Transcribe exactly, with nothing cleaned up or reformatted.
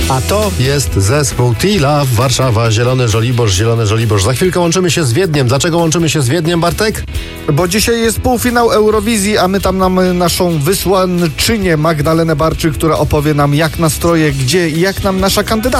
A to jest zespół T-Love, Warszawa, Zielony Żoliborz, Zielony Żoliborz. Za chwilkę łączymy się z Wiedniem. Dlaczego łączymy się z Wiedniem, Bartek? Bo dzisiaj jest półfinał Eurowizji, a my tam mamy naszą wysłanczynię Magdalenę Barczyk, która opowie nam, jak nastroje, gdzie i jak nam nasza kandydatka.